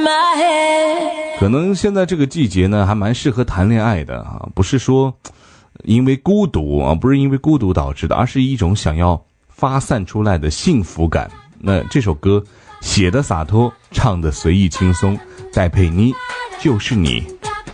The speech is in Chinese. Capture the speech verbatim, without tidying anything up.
可能现在这个季节呢还蛮适合谈恋爱的啊，不是说因为孤独啊，不是因为孤独导致的，而是一种想要发散出来的幸福感。那这首歌写的洒脱，唱的随意轻松，再配你就是你。